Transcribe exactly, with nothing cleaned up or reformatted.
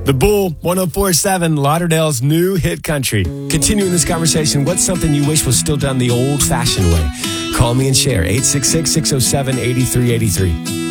The Bull, one oh four point seven, Lauderdale's new hit country. Continuing this conversation, what's something you wish was still done the old-fashioned way? Call me and share, eight six six, six oh seven, eight three eight three.